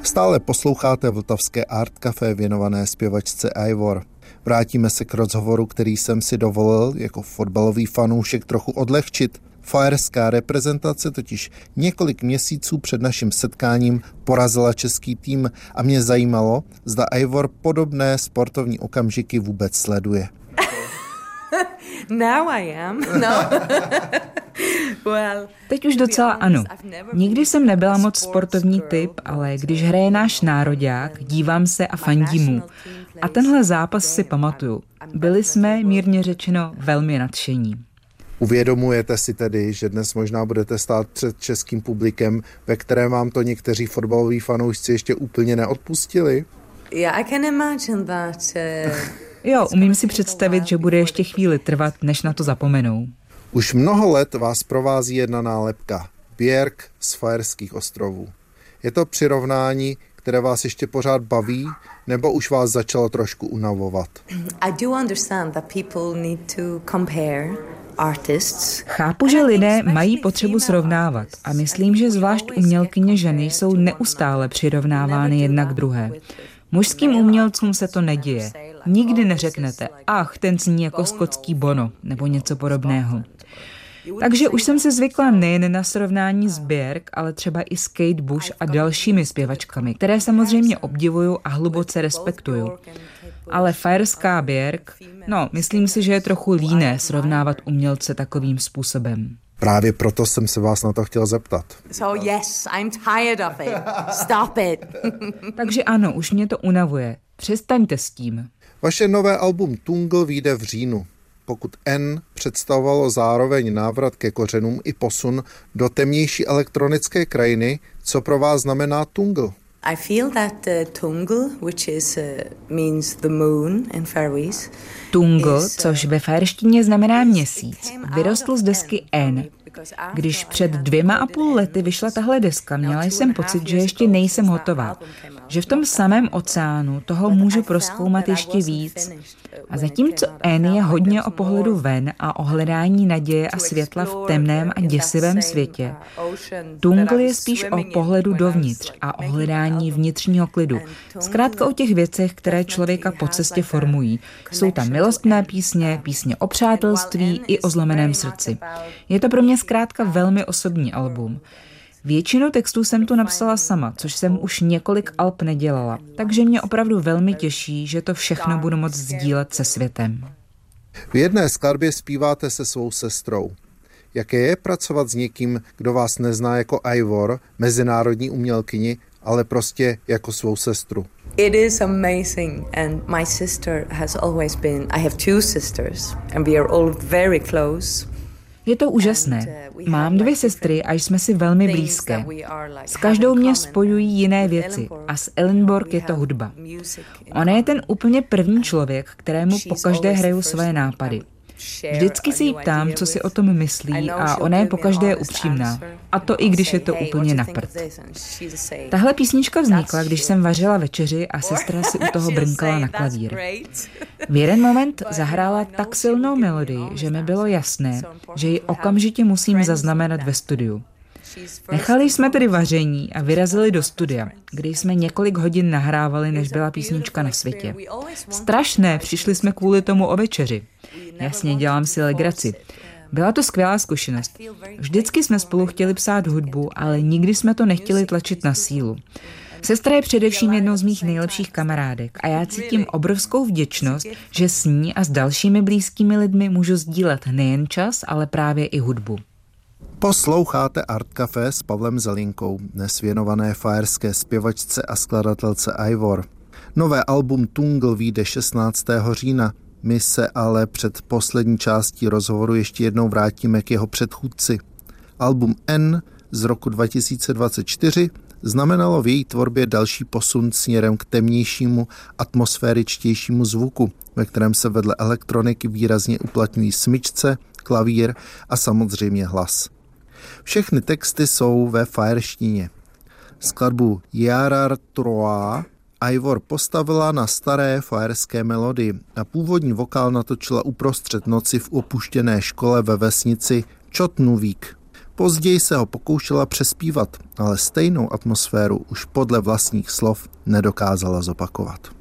Stále posloucháte vltavské Art Café věnované zpěvačce Eivor. Vrátíme se k rozhovoru, který jsem si dovolil jako fotbalový fanoušek trochu odlehčit. Fajerská reprezentace totiž několik měsíců před naším setkáním porazila český tým a mě zajímalo, zda Eivor podobné sportovní okamžiky vůbec sleduje. Now I am. No. Teď už docela ano. Nikdy jsem nebyla moc sportovní typ, ale když hraje náš nároďák, dívám se a fandím mu. A tenhle zápas si pamatuju. Byli jsme, mírně řečeno, velmi nadšení. Uvědomujete si tedy, že dnes možná budete stát před českým publikem, ve kterém vám to někteří fotbaloví fanoušci ještě úplně neodpustili? Yeah, I can imagine that. Jo, umím si představit, že bude ještě chvíli trvat, než na to zapomenou. Už mnoho let vás provází jedna nálepka. Björk z Fajerských ostrovů. Je to přirovnání, které vás ještě pořád baví, nebo už vás začalo trošku unavovat? I do understand that people need to compare artists. Chápu, že lidé mají potřebu srovnávat a myslím, že zvlášť umělkyně ženy jsou neustále přirovnávány jedna k druhé. Mužským umělcům se to neděje. Nikdy neřeknete, ach, ten zní jako skotský Bono, nebo něco podobného. Takže už jsem se zvykla nejen na srovnání s Björk, ale třeba i s Kate Bush a dalšími zpěvačkami, které samozřejmě obdivuju a hluboce respektuju. Ale fajerská Björk, myslím si, že je trochu líné srovnávat umělce takovým způsobem. Právě proto jsem se vás na to chtěl zeptat. So yes, I'm tired of it. Stop it. Takže ano, už mě to unavuje. Přestaňte s tím. Vaše nové album Tungle vyjde v říjnu. Pokud N představovalo zároveň návrat ke kořenům i posun do temnější elektronické krajiny, co pro vás znamená Tungle? I feel that Tungle, which means the moon in Faroese. Tungle, což ve fajerštině znamená měsíc, vyrostl z desky N. Když před 2,5 lety vyšla tahle deska, měla jsem pocit, že ještě nejsem hotová. Že v tom samém oceánu toho můžu prozkoumat ještě víc. A zatímco N je hodně o pohledu ven a o hledání naděje a světla v temném a děsivém světě, Tungle je spíš o pohledu dovnitř a o hledání vnitřního klidu. Zkrátka o těch věcech, které člověka po cestě formují. Jsou tam milostné písně, písně o přátelství i o zlomeném srdci. Je to pro mě zkrátka velmi osobní album. Většinu textů jsem tu napsala sama, což jsem už několik alb nedělala, takže mě opravdu velmi těší, že to všechno budu moct sdílet se světem. V jedné skladbě zpíváte se svou sestrou. Jaké je pracovat s někým, kdo vás nezná jako Eivor, mezinárodní umělkyni, ale prostě jako svou sestru? It is amazing, and my sister has always been. I have 2 sisters and we are all very close. Je to úžasné. Mám 2 sestry a jsme si velmi blízké. S každou mě spojují jiné věci a s Ellenborg je to hudba. Ona je ten úplně první člověk, kterému pokaždé hraju své nápady. Vždycky se jí ptám, co si o tom myslí a ona je pokaždé upřímná. A to i když je to úplně na prd. Tahle písnička vznikla, když jsem vařila večeři a sestra si u toho brnkala na klavír. V jeden moment zahrála tak silnou melodii, že mi bylo jasné, že ji okamžitě musím zaznamenat ve studiu. Nechali jsme tedy vaření a vyrazili do studia, kde jsme několik hodin nahrávali, než byla písnička na světě. Strašné, přišli jsme kvůli tomu o večeři. Jasně, dělám si legraci. Byla to skvělá zkušenost. Vždycky jsme spolu chtěli psát hudbu, ale nikdy jsme to nechtěli tlačit na sílu. Sestra je především jednou z mých nejlepších kamarádek a já cítím obrovskou vděčnost, že s ní a s dalšími blízkými lidmi můžu sdílet nejen čas, ale právě i hudbu. Posloucháte Art Café s Pavlem Zelinkou, dnes věnované fajerské zpěvačce a skladatelce Eivor. Nové album Tungle vyjde 16. října. My se ale před poslední částí rozhovoru ještě jednou vrátíme k jeho předchůdci. Album N z roku 2024 znamenalo v její tvorbě další posun směrem k temnějšímu, atmosféričtějšímu zvuku, ve kterém se vedle elektroniky výrazně uplatňují smyčce, klavír a samozřejmě hlas. Všechny texty jsou ve fajerštině. Skladbu Jarar Troa Eivor postavila na staré fajerské melodii a původní vokál natočila uprostřed noci v opuštěné škole ve vesnici Čotnuvík. Později se ho pokoušela přespívat, ale stejnou atmosféru už podle vlastních slov nedokázala zopakovat.